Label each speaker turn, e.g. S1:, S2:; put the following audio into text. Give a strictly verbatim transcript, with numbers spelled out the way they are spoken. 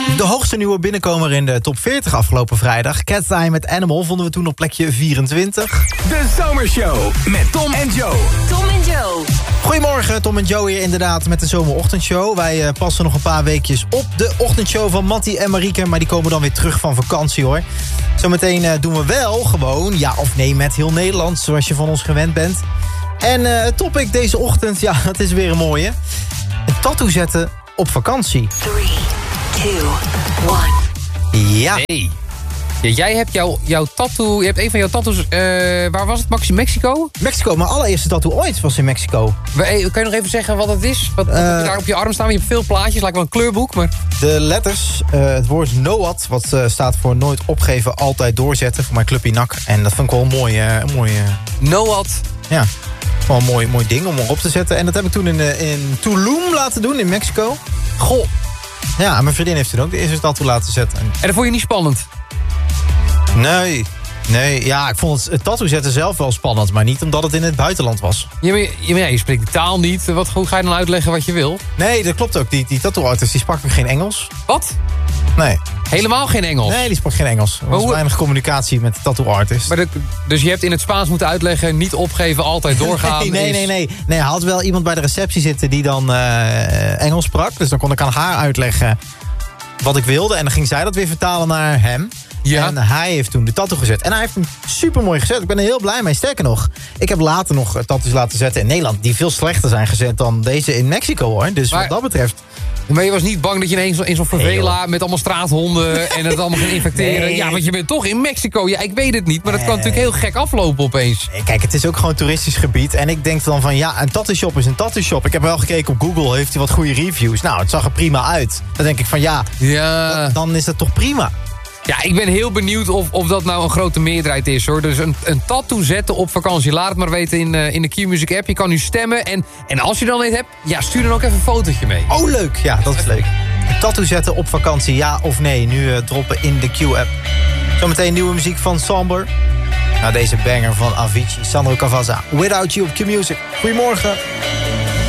S1: De hoogste nieuwe binnenkomer in de top veertig afgelopen vrijdag. Cat's Eye met Animal vonden we toen op plekje vierentwintig.
S2: De Zomershow met Tom en Joe.
S3: Tom en Joe.
S1: Goedemorgen, Tom en Joe hier inderdaad met de zomerochtendshow. Wij uh, passen nog een paar weekjes op de ochtendshow van Mattie en Marieke. Maar die komen dan weer terug van vakantie hoor. Zometeen uh, doen we wel gewoon ja of nee met heel Nederland, zoals je van ons gewend bent. En uh, het topic deze ochtend, ja, dat is weer een mooie. Een tattoo zetten op vakantie.
S3: drie, twee, één.
S1: Ja.
S4: Nee. Ja, jij hebt jouw, jouw tattoo... Je hebt een van jouw tattoos... Uh, waar was het? Maxi Mexico?
S1: Mexico, mijn allereerste tattoo ooit was in Mexico.
S4: We, kan je nog even zeggen wat het is? Wat, wat
S1: Uh,
S4: heb je daar op je arm staan? Je hebt veel plaatjes, lijkt wel een kleurboek. Maar...
S1: De letters, uh, het woord NOAD, wat uh, staat voor nooit opgeven, altijd doorzetten. Voor mijn clubje N A C. En dat vond ik wel een mooi... Uh, een mooi uh,
S4: Noad.
S1: ja, wel een mooi, mooi ding om erop te zetten. En dat heb ik toen in, uh, in Tulum laten doen, in Mexico.
S4: Goh.
S1: Ja, mijn vriendin heeft toen ook de eerste tattoo laten zetten.
S4: En dat vond je niet spannend?
S1: Nee, nee, ja, ik vond het, het tattoo zetten zelf wel spannend, maar niet omdat het in het buitenland was.
S4: Ja, maar, ja, maar ja, je spreekt de taal niet. Wat, hoe ga je dan uitleggen wat je wil?
S1: Nee, dat klopt ook. Die, die tattoo-artist die sprak geen Engels.
S4: Wat?
S1: Nee.
S4: Helemaal geen Engels?
S1: Nee, die sprak geen Engels. Er was
S4: hoe-
S1: weinig communicatie met de tattoo-artist.
S4: Maar de, dus je hebt in het Spaans moeten uitleggen... niet opgeven, altijd doorgaan.
S1: Nee, nee,
S4: is-
S1: nee, nee. Nee, hij had wel iemand bij de receptie zitten die dan uh, Engels sprak. Dus dan kon ik aan haar uitleggen wat ik wilde. En dan ging zij dat weer vertalen naar hem.
S4: Ja.
S1: En hij heeft toen de tattoo gezet. En hij heeft hem super mooi gezet. Ik ben er heel blij mee. Sterker nog, ik heb later nog tattoos laten zetten in Nederland... die veel slechter zijn gezet dan deze in Mexico, hoor. Dus
S4: Maar-
S1: wat dat betreft...
S4: Maar je was niet bang dat je ineens in zo'n favela... met allemaal straathonden en het allemaal ging infecteren?
S1: Nee.
S4: Ja, want je bent toch in Mexico. Ja, ik weet het niet, maar dat kan
S1: Nee.
S4: natuurlijk heel gek aflopen opeens.
S1: Kijk, het is ook gewoon een toeristisch gebied. En ik denk dan van, ja, een tattoo shop is een tattoo shop. Ik heb wel gekeken op Google, heeft hij wat goede reviews. Nou, het zag er prima uit. Dan denk ik van, ja,
S4: Ja,
S1: dan is dat toch prima.
S4: ja ik ben heel benieuwd of, of dat nou een grote meerderheid is, hoor. Dus een, een tattoo zetten op vakantie. Laat het maar weten in, uh, in de Q-Music app. Je kan nu stemmen. En, en als je dan niet hebt, ja, stuur dan ook even een fotootje mee.
S1: Oh, leuk. Ja, dat is leuk. Een tattoo zetten op vakantie, ja of nee? Nu uh, droppen in de Q-app. Zometeen nieuwe muziek van Somber. Nou, deze banger van Avicii, Sandro Cavazza. Without You op Q-Music. Goedemorgen.